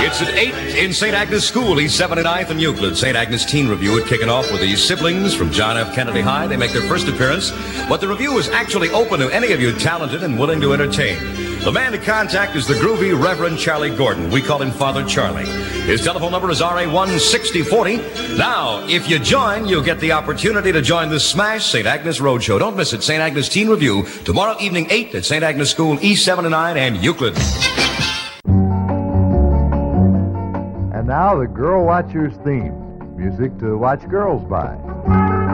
It's at 8 in St. Agnes School, East 79th and Euclid. St. Agnes Teen Review is kicking off with the siblings from John F. Kennedy High. They make their first appearance, but the review is actually open to any of you talented and willing to entertain. The man to contact is the groovy Reverend Charlie Gordon. We call him Father Charlie. His telephone number is RA16040. Now, if you join, you'll get the opportunity to join the Smash St. Agnes Roadshow. Don't miss it. St. Agnes Teen Review, tomorrow evening, 8 at St. Agnes School, East 79 and Euclid. And now the Girl Watchers theme. Music to watch girls by.